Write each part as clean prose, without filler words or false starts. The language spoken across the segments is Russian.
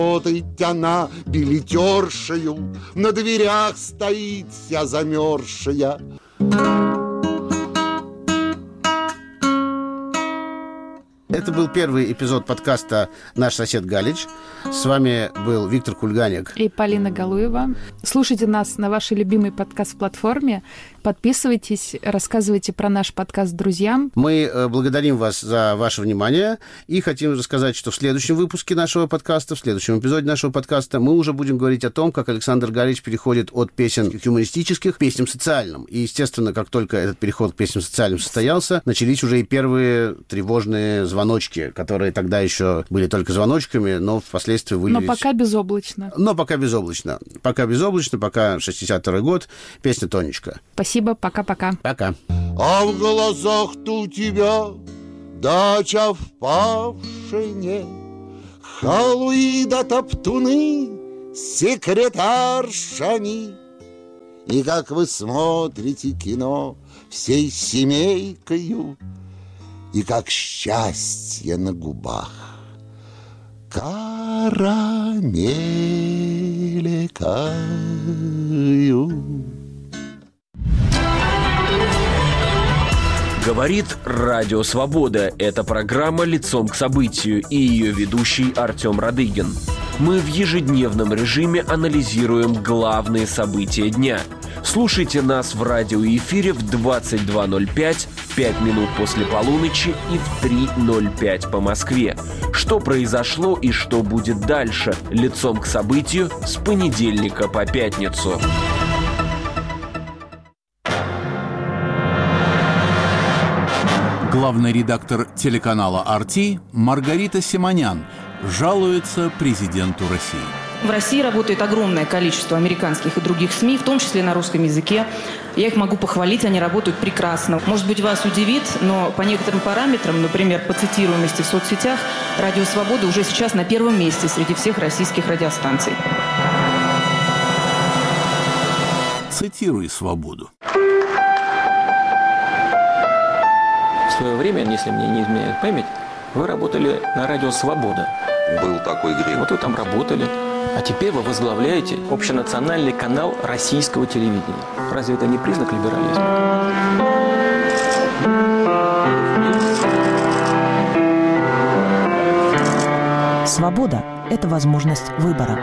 Работает она билетершею, на дверях стоит вся замерзшая. Это был первый эпизод подкаста «Наш сосед Галич». С вами был Виктор Кульганик и Полина Галуева. Слушайте нас на вашей любимой подкаст-платформе. Подписывайтесь, рассказывайте про наш подкаст друзьям. Мы благодарим вас за ваше внимание и хотим рассказать, что в следующем выпуске нашего подкаста, в следующем эпизоде нашего подкаста мы уже будем говорить о том, как Александр Галич переходит от песен юмористических к песням социальным. И, естественно, как только этот переход к песням социальным состоялся, начались уже и первые тревожные звоночки, которые тогда еще были только звоночками, но впоследствии вылились... Но пока безоблачно. Пока 62-й год, песня «Тонечка». Спасибо, пока-пока. Пока. А в глазах-то у тебя дача в Павшине, халуи да топтуны с секретаршами. И как вы смотрите кино всей семейкою, и как счастье на губах карамелькаю. Говорит Радио Свобода. Это программа «Лицом к событию» и ее ведущий Артем Радыгин. Мы в ежедневном режиме анализируем главные события дня. Слушайте нас в радиоэфире в 22:05, 5 минут после полуночи и в 3:05 по Москве. Что произошло и что будет дальше? Лицом к событию с понедельника по пятницу. Главный редактор телеканала «RT» Маргарита Симонян жалуется президенту России. В России работает огромное количество американских и других СМИ, в том числе на русском языке. Я их могу похвалить, они работают прекрасно. Может быть, вас удивит, но по некоторым параметрам, например, по цитируемости в соцсетях, Радио Свобода уже сейчас на первом месте среди всех российских радиостанций. Цитируй «Свободу». В свое время, если мне не изменяет память, вы работали на Радио Свобода. Был такой грех. Вот вы там работали. А теперь вы возглавляете общенациональный канал российского телевидения. Разве это не признак либерализма? Свобода – это возможность выбора.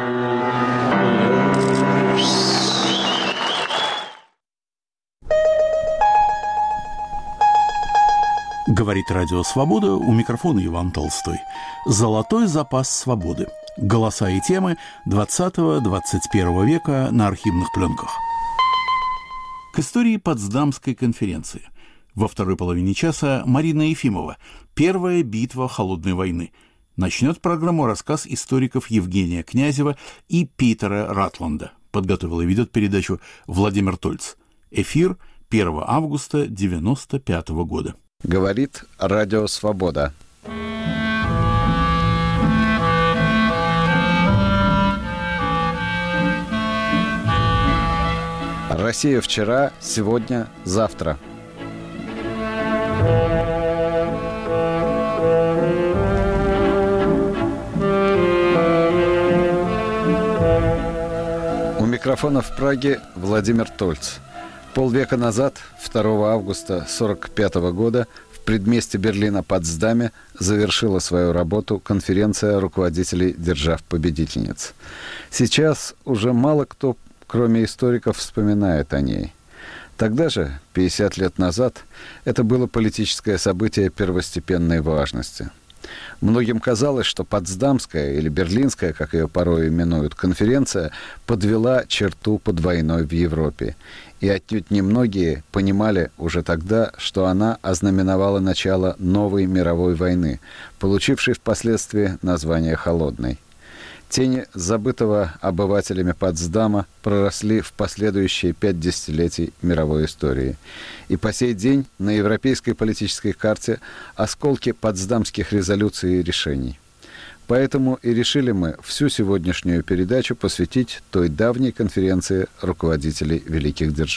Говорит Радио Свобода, у микрофона Иван Толстой. Золотой запас свободы. Голоса и темы 20-21 века на архивных пленках. К истории Потсдамской конференции. Во второй половине часа Марина Ефимова. Первая битва холодной войны. Начнет программу рассказ историков Евгения Князева и Питера Ратланда. Подготовил и ведет передачу Владимир Тольц. Эфир 1 августа 1995 года. Говорит Радио Свобода. Россия вчера, сегодня, завтра. У микрофона в Праге Владимир Тольц. Полвека назад, 2 августа 1945 года, в предместье Берлина Потсдаме завершила свою работу конференция руководителей держав-победительниц. Сейчас уже мало кто, кроме историков, вспоминает о ней. Тогда же, 50 лет назад, это было политическое событие первостепенной важности. Многим казалось, что Потсдамская или Берлинская, как ее порой именуют, конференция подвела черту под войной в Европе. И отнюдь немногие понимали уже тогда, что она ознаменовала начало новой мировой войны, получившей впоследствии название «Холодной». Тени забытого обывателями Потсдама проросли в последующие 5 десятилетий мировой истории. И по сей день на европейской политической карте осколки потсдамских резолюций и решений. Поэтому и решили мы всю сегодняшнюю передачу посвятить той давней конференции руководителей великих держав.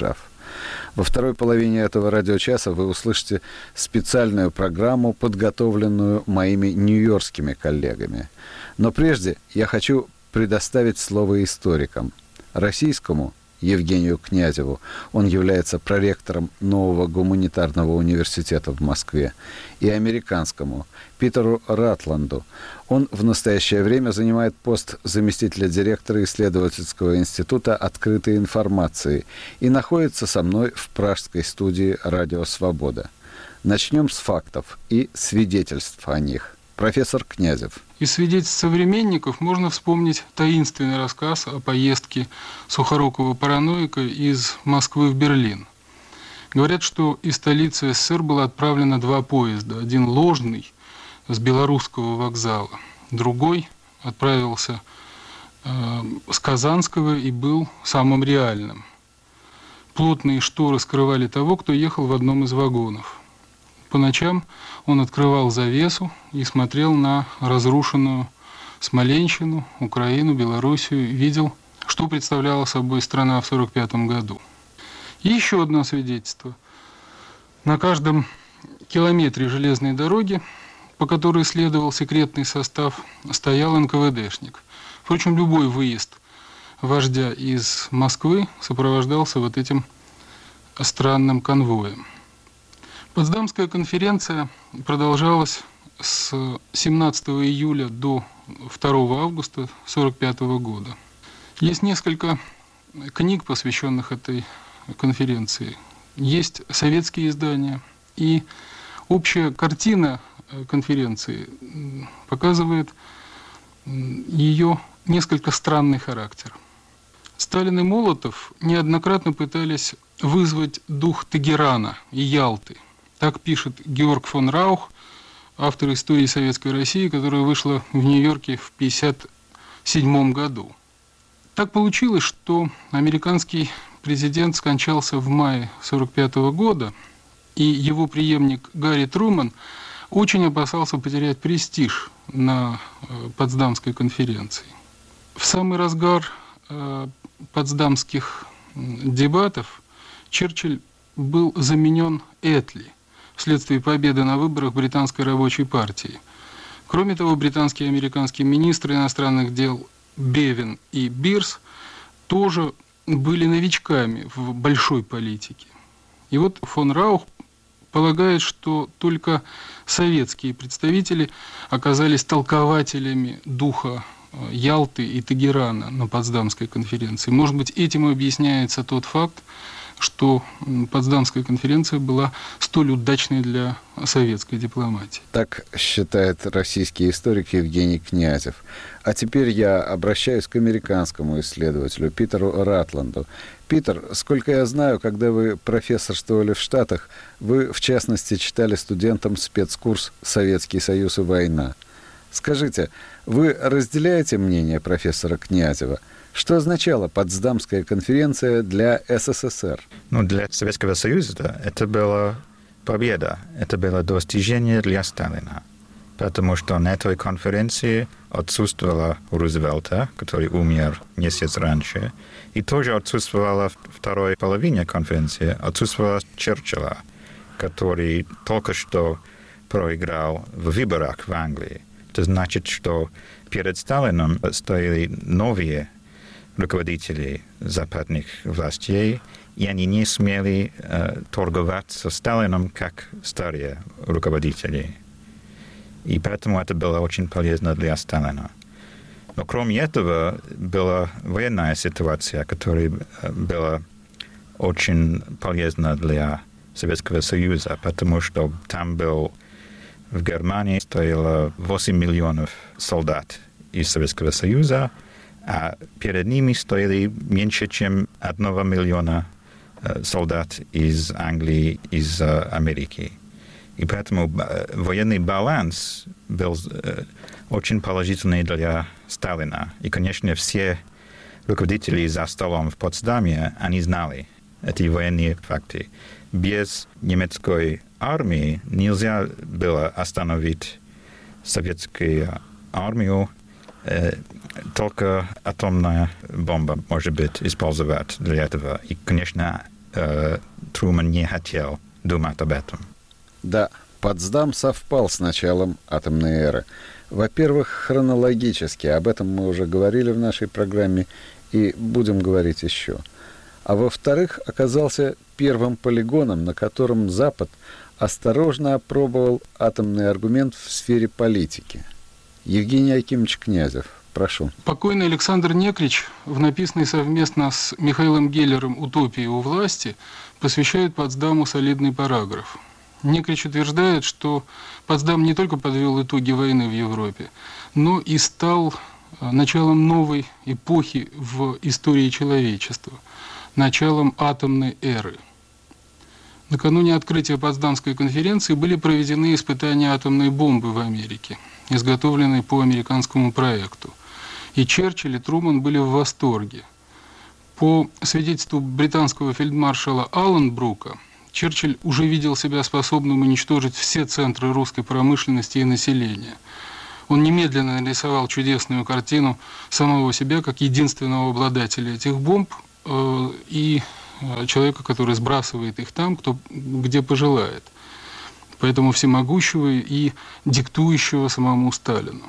Во второй половине этого радиочаса вы услышите специальную программу, подготовленную моими нью-йоркскими коллегами. Но прежде я хочу предоставить слово историкам. Российскому Евгению Князеву, он является проректором нового гуманитарного университета в Москве, и американскому Питеру Ратланду. Он в настоящее время занимает пост заместителя директора исследовательского института открытой информации и находится со мной в пражской студии «Радио Свобода». Начнем с фактов и свидетельств о них. Профессор Князев. Из свидетельств современников можно вспомнить таинственный рассказ о поездке сухорукого параноика из Москвы в Берлин. Говорят, что из столицы СССР было отправлено 2 поезда. Один ложный, с белорусского вокзала. Другой отправился с Казанского и был самым реальным. Плотные шторы скрывали того, кто ехал в одном из вагонов. По ночам он открывал завесу и смотрел на разрушенную Смоленщину, Украину, Белоруссию, видел, что представляла собой страна в 1945 году. И еще одно свидетельство. На каждом километре железной дороги, по которой следовал секретный состав, стоял НКВДшник. Впрочем, любой выезд вождя из Москвы сопровождался вот этим странным конвоем. Потсдамская конференция продолжалась с 17 июля до 2 августа 1945 года. Есть несколько книг, посвященных этой конференции. Есть советские издания. И общая картина конференции показывает ее несколько странный характер. Сталин и Молотов неоднократно пытались вызвать дух Тегерана и Ялты. Так пишет Георг фон Раух, автор «Истории Советской России», которая вышла в Нью-Йорке в 1957 году. Так получилось, что американский президент скончался в мае 1945 года, и его преемник Гарри Трумэн очень опасался потерять престиж на Потсдамской конференции. В самый разгар потсдамских дебатов Черчилль был заменен Этли вследствие победы на выборах британской рабочей партии. Кроме того, британские и американские министры иностранных дел Бевин и Бирс тоже были новичками в большой политике. И вот фон Раух полагает, что только советские представители оказались толкователями духа Ялты и Тегерана на Потсдамской конференции. Может быть, этим и объясняется тот факт, что Потсдамская конференция была столь удачной для советской дипломатии. Так считает российский историк Евгений Князев. А теперь я обращаюсь к американскому исследователю Питеру Ратланду. Питер, сколько я знаю, когда вы профессорствовали в Штатах, вы, в частности, читали студентам спецкурс «Советский Союз и война». Скажите, вы разделяете мнение профессора Князева? Что означала Потсдамская конференция для СССР? Для Советского Союза это была победа, это было достижение для Сталина. Потому что на этой конференции отсутствовала Рузвельта, который умер месяц раньше, и тоже отсутствовала в второй половине конференции, отсутствовала Черчилля, который только что проиграл в выборах в Англии. Это значит, что перед Сталином стояли новые руководители западных властей, и они не смели торговать со Сталином как старые руководители. И поэтому это было очень полезно для Сталина. Но кроме этого была военная ситуация, которая была очень полезна для Советского Союза, потому что там был в Германии стояло 8 миллионов солдат из Советского Союза, а перед ними стояли меньше, чем 1 миллиона солдат из Англии, из Америки. И поэтому военный баланс был очень положительный для Сталина. И, конечно, все руководители за столом в Потсдаме, они знали эти военные факты. Без немецкой армии нельзя было остановить советскую армию. Только атомная бомба может быть использовать для этого. И, конечно, Труман не хотел думать об этом. Да, Потсдам совпал с началом атомной эры. Во-первых, хронологически, об этом мы уже говорили в нашей программе и будем говорить еще. А во-вторых, оказался первым полигоном, на котором Запад осторожно опробовал атомный аргумент в сфере политики. Евгений Акимович Князев, прошу. Покойный Александр Некрич в написанной совместно с Михаилом Геллером «Утопии у власти» посвящает Потсдаму солидный параграф. Некрич утверждает, что Потсдам не только подвел итоги войны в Европе, но и стал началом новой эпохи в истории человечества, началом атомной эры. Накануне открытия Потсдамской конференции были проведены испытания атомной бомбы в Америке, изготовленной по американскому проекту. И Черчилль и Труман были в восторге. По свидетельству британского фельдмаршала Алленбрука, Черчилль уже видел себя способным уничтожить все центры русской промышленности и населения. Он немедленно нарисовал чудесную картину самого себя как единственного обладателя этих бомб и человека, который сбрасывает их там, где пожелает. Поэтому всемогущего и диктующего самому Сталину.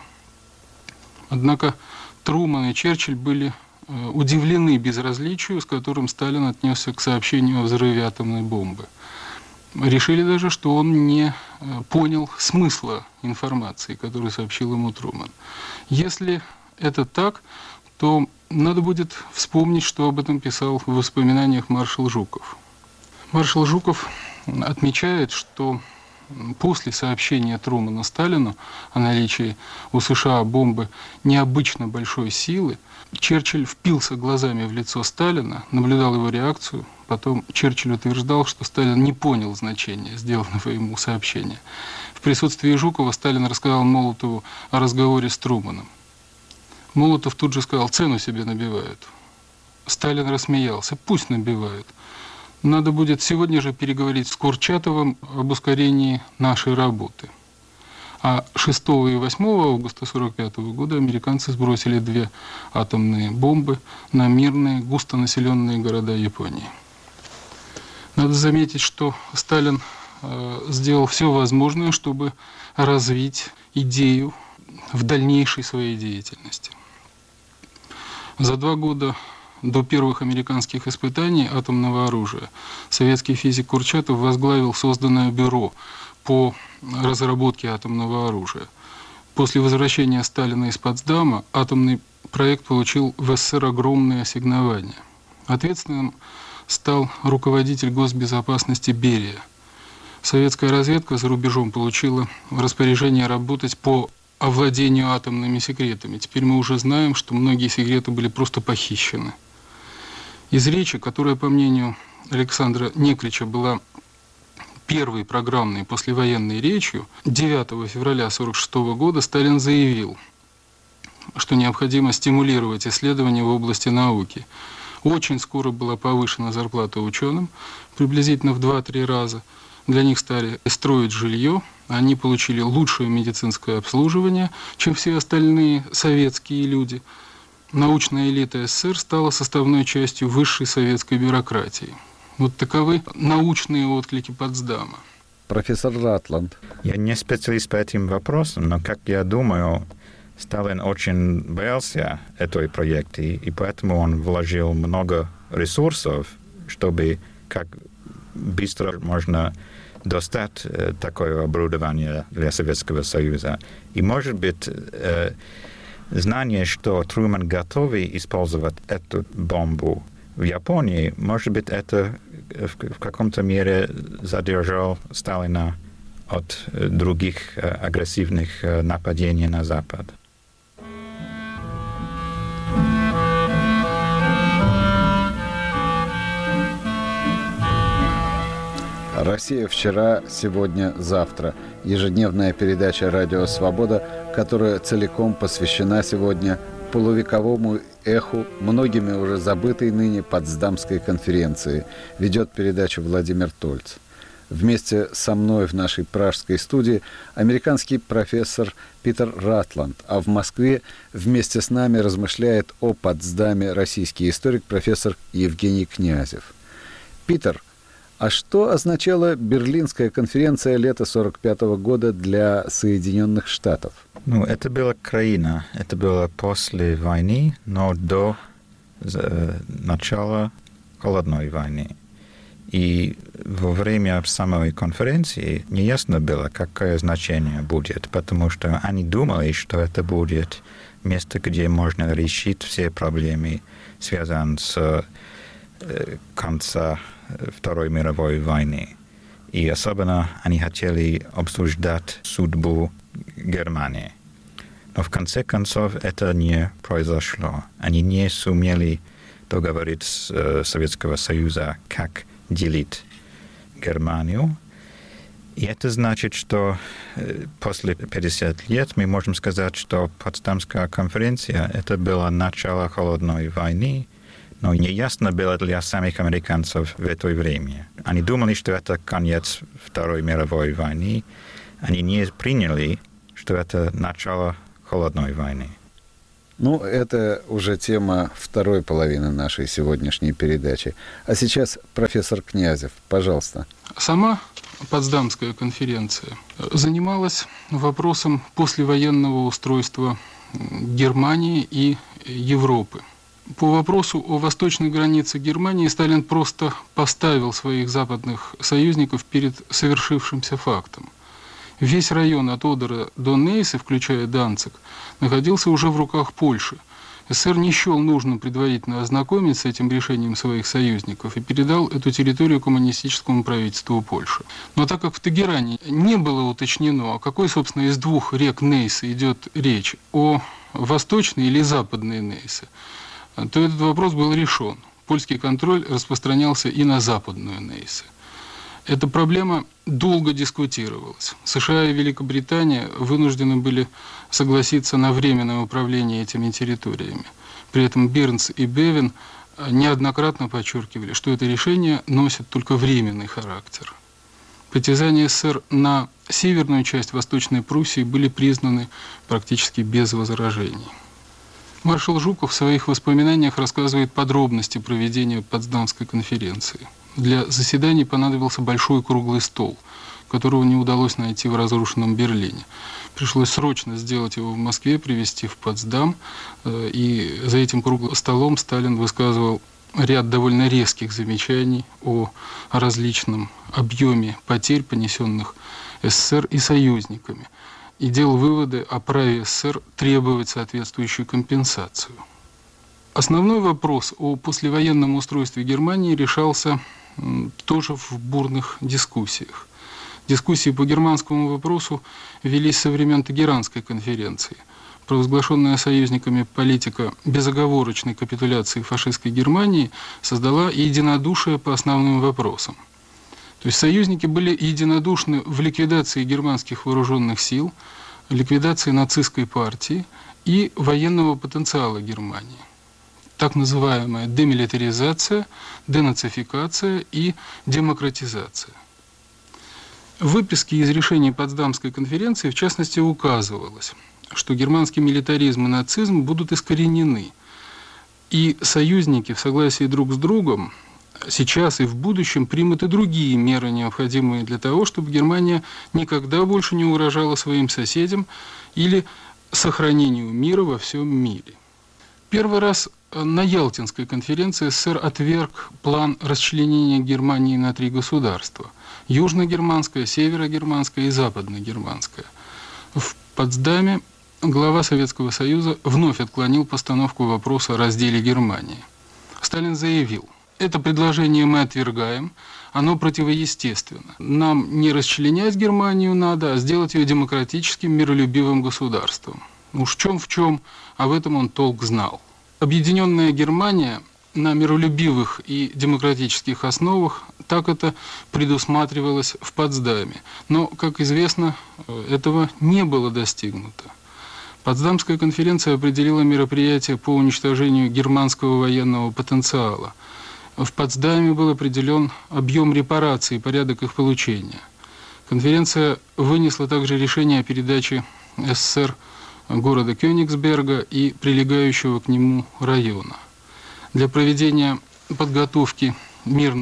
Однако Труман и Черчилль были удивлены безразличию, с которым Сталин отнесся к сообщению о взрыве атомной бомбы. Решили даже, что он не понял смысла информации, которую сообщил ему Труман. Если это так, то надо будет вспомнить, что об этом писал в воспоминаниях маршал Жуков. Маршал Жуков отмечает, что после сообщения Трумана Сталину о наличии у США бомбы необычно большой силы, Черчилль впился глазами в лицо Сталина, наблюдал его реакцию. Потом Черчилль утверждал, что Сталин не понял значения сделанного ему сообщения. В присутствии Жукова Сталин рассказал Молотову о разговоре с Труманом. Молотов тут же сказал: цену себе набивают. Сталин рассмеялся: пусть набивают. Надо будет сегодня же переговорить с Курчатовым об ускорении нашей работы. А 6 и 8 августа 1945 года американцы сбросили 2 атомные бомбы на мирные, густонаселенные города Японии. Надо заметить, что Сталин сделал все возможное, чтобы развить идею в дальнейшей своей деятельности. За 2 года до первых американских испытаний атомного оружия советский физик Курчатов возглавил созданное бюро по разработке атомного оружия. После возвращения Сталина из Потсдама атомный проект получил в СССР огромные ассигнования. Ответственным стал руководитель госбезопасности Берия. Советская разведка за рубежом получила распоряжение работать по овладению атомными секретами. Теперь мы уже знаем, что многие секреты были просто похищены. Из речи, которая, по мнению Александра Некрича, была первой программной послевоенной речью, 9 февраля 1946 года Сталин заявил, что необходимо стимулировать исследования в области науки. Очень скоро была повышена зарплата ученым, приблизительно в 2-3 раза. Для них стали строить жилье, они получили лучшее медицинское обслуживание, чем все остальные советские люди. Научная элита СССР стала составной частью высшей советской бюрократии. Вот таковы научные отклики Потсдама. Профессор Ратланд. Я не специалист по этим вопросам, но, как я думаю, Сталин очень боялся этого проекта, и поэтому он вложил много ресурсов, чтобы как быстро можно достать такое оборудование для Советского Союза. И, может быть, знание, что Труман готов использовать эту бомбу в Японии, может быть, это в каком-то мере задержал Сталина от других агрессивных нападений на Запад. «Россия вчера, сегодня, завтра». Ежедневная передача «Радио Свобода», которая целиком посвящена сегодня полувековому эху многими уже забытой ныне Потсдамской конференции. Ведет передачу Владимир Тольц. Вместе со мной в нашей пражской студии американский профессор Питер Ратланд, а в Москве вместе с нами размышляет о Потсдаме российский историк профессор Евгений Князев. Питер, А что означала Берлинская конференция лета 1945 года для Соединенных Штатов? Это была краина, это было после войны, но до начала холодной войны. И во время самой конференции неясно было, какое значение будет, потому что они думали, что это будет место, где можно решить все проблемы, связанные с концом Второй мировой войны. И особенно они хотели обсуждать судьбу Германии. Но в конце концов это не произошло. Они не сумели договориться с Советского Союза, как делить Германию. И это значит, что после 50 лет мы можем сказать, что Потсдамская конференция – это было начало холодной войны, но неясно было для самих американцев в это время. Они думали, что это конец Второй мировой войны. Они не приняли, что это начало холодной войны. Это уже тема второй половины нашей сегодняшней передачи. А сейчас профессор Князев, пожалуйста. Сама Потсдамская конференция занималась вопросом послевоенного устройства Германии и Европы. По вопросу о восточной границе Германии Сталин просто поставил своих западных союзников перед совершившимся фактом. Весь район от Одера до Нейса, включая Данциг, находился уже в руках Польши. СССР не счел нужным предварительно ознакомить с этим решением своих союзников и передал эту территорию коммунистическому правительству Польши. Но так как в Тегеране не было уточнено, о какой, собственно, из двух рек Нейса идет речь, о восточной или западной Нейсе, то этот вопрос был решен. Польский контроль распространялся и на западную Нейсе. Эта проблема долго дискутировалась. США и Великобритания вынуждены были согласиться на временное управление этими территориями. При этом Бирнс и Бевин неоднократно подчеркивали, что это решение носит только временный характер. Притязания СССР на северную часть Восточной Пруссии были признаны практически без возражений. Маршал Жуков в своих воспоминаниях рассказывает подробности проведения Потсдамской конференции. Для заседаний понадобился большой круглый стол, которого не удалось найти в разрушенном Берлине. Пришлось срочно сделать его в Москве, привезти в Потсдам, и за этим круглым столом Сталин высказывал ряд довольно резких замечаний о различном объеме потерь, понесенных СССР и союзниками, и делал выводы о праве СССР требовать соответствующую компенсацию. Основной вопрос о послевоенном устройстве Германии решался тоже в бурных дискуссиях. Дискуссии по германскому вопросу велись со времен Тегеранской конференции. Провозглашенная союзниками политика безоговорочной капитуляции фашистской Германии создала единодушие по основным вопросам. То есть союзники были единодушны в ликвидации германских вооруженных сил, ликвидации нацистской партии и военного потенциала Германии. Так называемая демилитаризация, денацификация и демократизация. В выписке из решений Потсдамской конференции, в частности, указывалось, что германский милитаризм и нацизм будут искоренены, и союзники в согласии друг с другом сейчас и в будущем примут и другие меры, необходимые для того, чтобы Германия никогда больше не угрожала своим соседям или сохранению мира во всем мире. Первый раз на Ялтинской конференции СССР отверг план расчленения Германии на 3 государства – южногерманское, северогерманское и западногерманское. В Потсдаме глава Советского Союза вновь отклонил постановку вопроса о разделе Германии. Сталин заявил: это предложение мы отвергаем, оно противоестественно. Нам не расчленять Германию надо, а сделать ее демократическим, миролюбивым государством. Уж в чем, а в этом он толк знал. Объединенная Германия на миролюбивых и демократических основах, так это предусматривалось в Потсдаме. Но, как известно, этого не было достигнуто. Потсдамская конференция определила мероприятия по уничтожению германского военного потенциала. В Потсдаме был определен объем репараций и порядок их получения. Конференция вынесла также решение о передаче СССР города Кёнигсберга и прилегающего к нему района. Для проведения подготовки мирных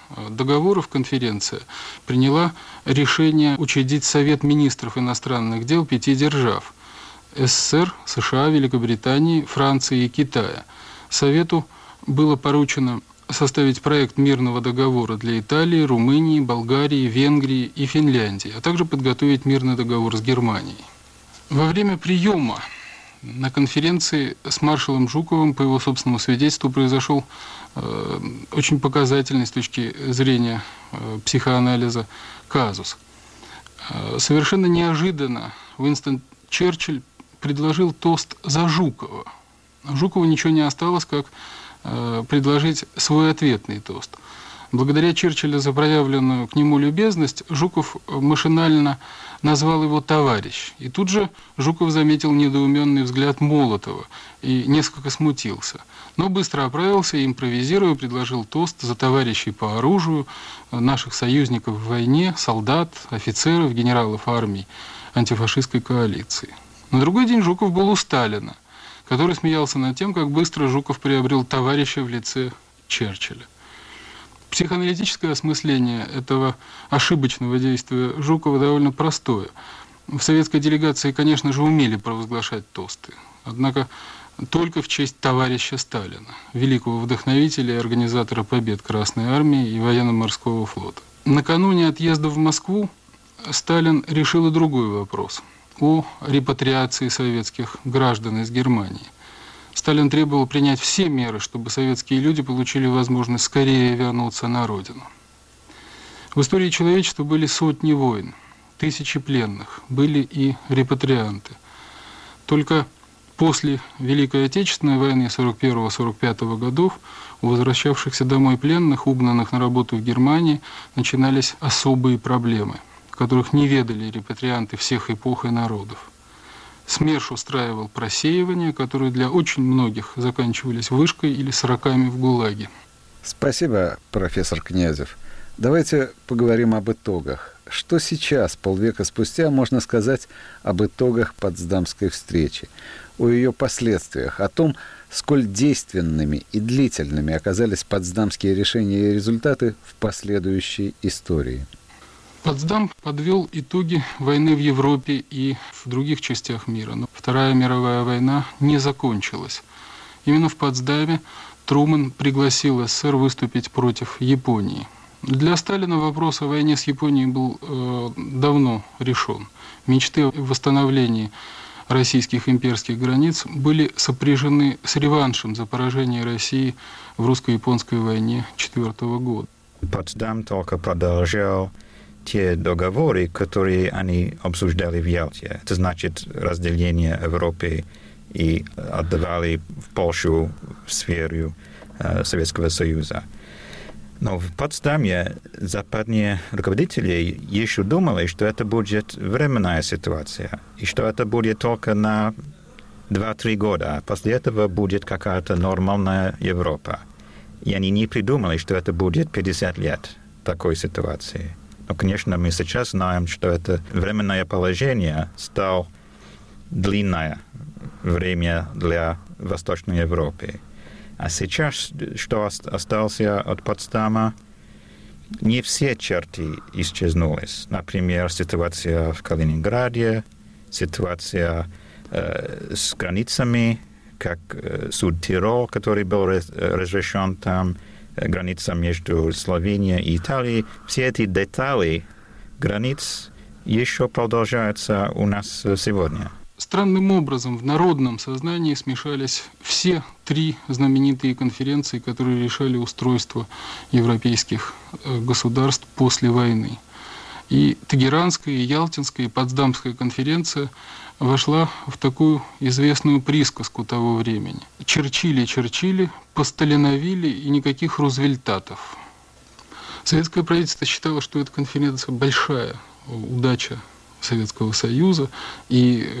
договоров конференция приняла решение учредить Совет министров иностранных дел 5 держав – СССР, США, Великобритании, Франции и Китая. Совету было поручено составить проект мирного договора для Италии, Румынии, Болгарии, Венгрии и Финляндии, а также подготовить мирный договор с Германией. Во время приема на конференции с маршалом Жуковым, по его собственному свидетельству, произошел очень показательный с точки зрения психоанализа казус. Совершенно неожиданно Уинстон Черчилль предложил тост за Жукова. Жукову ничего не осталось, как предложить свой ответный тост. Благодаря Черчиллю за проявленную к нему любезность, Жуков машинально назвал его «товарищ». И тут же Жуков заметил недоуменный взгляд Молотова и несколько смутился. Но быстро оправился и, импровизируя, предложил тост за товарищей по оружию, наших союзников в войне, солдат, офицеров, генералов армий антифашистской коалиции. На другой день Жуков был у Сталина, который смеялся над тем, как быстро Жуков приобрел товарища в лице Черчилля. Психоаналитическое осмысление этого ошибочного действия Жукова довольно простое. В советской делегации, конечно же, умели провозглашать тосты, однако только в честь товарища Сталина, великого вдохновителя и организатора побед Красной Армии и военно-морского флота. Накануне отъезда в Москву Сталин решил и другой вопрос о репатриации советских граждан из Германии. Сталин требовал принять все меры, чтобы советские люди получили возможность скорее вернуться на родину. В истории человечества были сотни войн, тысячи пленных, были и репатрианты. Только после Великой Отечественной войны 1941-1945 годов у возвращавшихся домой пленных, угнанных на работу в Германии, начинались особые проблемы, которых не ведали репатрианты всех эпох и народов. СМЕРШ устраивал просеивания, которые для очень многих заканчивались вышкой или сроками в ГУЛАГе. Спасибо, профессор Князев. Давайте поговорим об итогах. Что сейчас, полвека спустя, можно сказать об итогах Потсдамской встречи, о ее последствиях, о том, сколь действенными и длительными оказались потсдамские решения и результаты в последующей истории? Потсдам подвел итоги войны в Европе и в других частях мира, но Вторая мировая война не закончилась. Именно в Потсдаме Трумэн пригласил СССР выступить против Японии. Для Сталина вопрос о войне с Японией был давно решен. Мечты о восстановлении российских имперских границ были сопряжены с реваншем за поражение России в русско-японской войне 1904 года. Потсдам только продолжал те договоры, которые они обсуждали в Ялте. Это значит разделение Европы и отдавали в Польшу в сферу Советского Союза. Но в Потсдаме западные руководители еще думали, что это будет временная ситуация, и что это будет только на 2-3 года, а после этого будет какая-то нормальная Европа. И они не придумали, что это будет 50 лет такой ситуации. Но, конечно, мы сейчас знаем, что это временное положение стало длинное время для Восточной Европы. А сейчас, что осталось от Потсдама, не все черты исчезнули. Например, ситуация в Калининграде, ситуация с границами, как суд Тирол, который был разрешен там, граница между Словенией и Италией. Все эти детали границ еще продолжаются у нас сегодня. Странным образом в народном сознании смешались все 3 знаменитые конференции, которые решали устройство европейских государств после войны. И Тегеранская, и Ялтинская, и Потсдамская конференция вошла в такую известную присказку того времени. Черчили, посталиновили и никаких рузвельтатов. Советское правительство считало, что эта конференция большая удача Советского Союза, и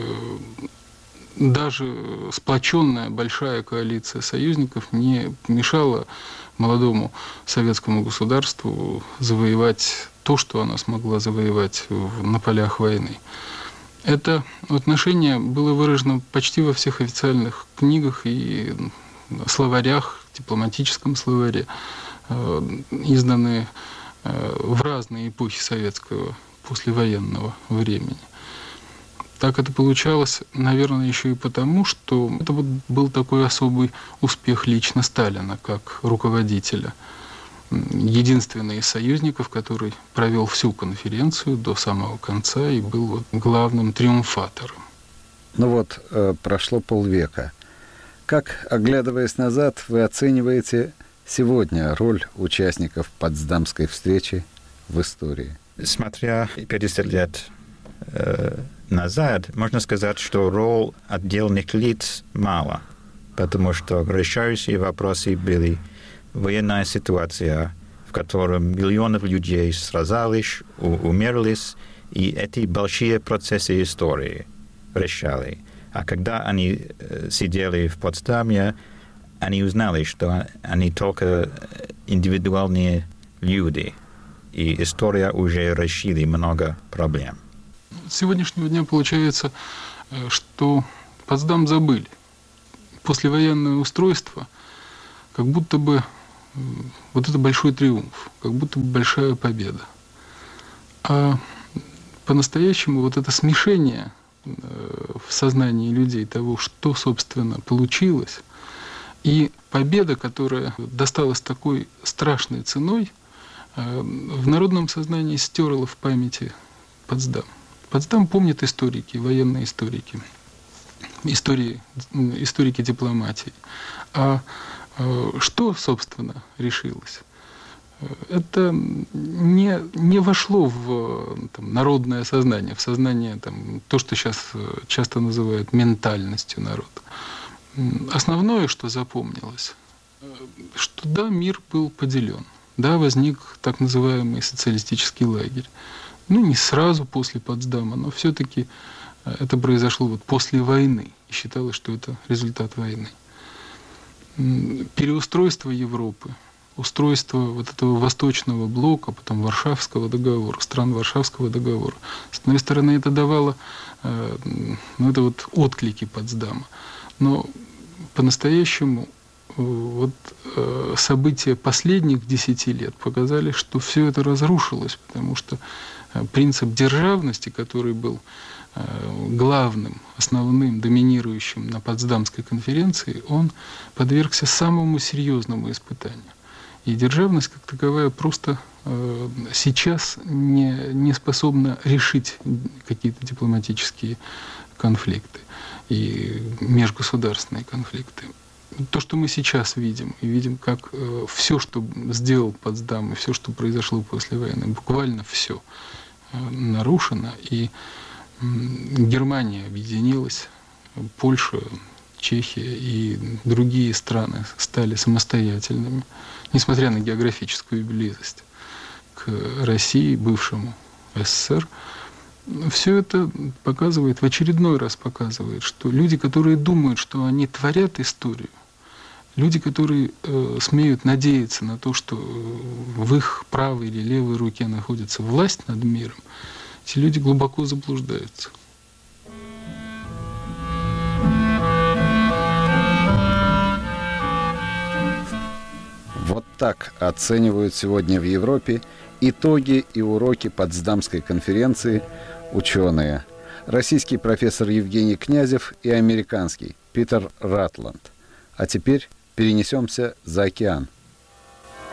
даже сплоченная большая коалиция союзников не помешала молодому советскому государству завоевать то, что она смогла завоевать на полях войны. Это отношение было выражено почти во всех официальных книгах и словарях, дипломатическом словаре изданные в разные эпохи советского послевоенного времени. Так это получалось, наверное, еще и потому, что это вот был такой особый успех лично Сталина как руководителя. Единственный из союзников, который провел всю конференцию до самого конца и был вот главным триумфатором. Ну вот, прошло полвека. Как, оглядываясь назад, вы оцениваете сегодня роль участников Потсдамской встречи в истории? Смотря 50 лет назад, можно сказать, что роль отдельных лиц мало, потому что решающие вопросы были военная ситуация, в которой миллионы людей сражались, умерлись, и эти большие процессы истории решали. А когда они сидели в Потсдаме, они узнали, что они только индивидуальные люди, и история уже решила много проблем. С сегодняшнего дня получается, что Потсдам забыли. Послевоенное устройство, как будто бы вот это большой триумф, как будто бы большая победа. А по-настоящему вот это смешение в сознании людей того, что, собственно, получилось, и победа, которая досталась такой страшной ценой, в народном сознании стерла в памяти Потсдам. Потсдам помнят историки, военные историки, историки дипломатии. А что, собственно, решилось? Это не вошло в народное сознание, в сознание то, что сейчас часто называют ментальностью народа. Основное, что запомнилось, что да, мир был поделен, да, возник так называемый социалистический лагерь. Ну, не сразу после Потсдама, но все-таки это произошло вот после войны, и считалось, что это результат войны. Переустройство Европы, устройство вот этого восточного блока, потом Варшавского договора, стран Варшавского договора. С одной стороны, это давало это вот отклики Потсдама. Но по-настоящему вот события последних 10 лет показали, что все это разрушилось, потому что принцип державности, который был главным, основным, доминирующим на Потсдамской конференции, он подвергся самому серьезному испытанию. И державность как таковая просто сейчас не способна решить какие-то дипломатические конфликты и межгосударственные конфликты. То, что мы сейчас видим, и видим, как все, что сделал Потсдам, и все, что произошло после войны, буквально все нарушено, и Германия объединилась, Польша, Чехия и другие страны стали самостоятельными, несмотря на географическую близость к России, бывшему СССР. Все это показывает, в очередной раз показывает, что люди, которые думают, что они творят историю, люди, которые смеют надеяться на то, что в их правой или левой руке находится власть над миром, эти люди глубоко заблуждаются. Вот так оценивают сегодня в Европе итоги и уроки Потсдамской конференции ученые. Российский профессор Евгений Князев и американский Питер Ратланд. А теперь перенесемся за океан.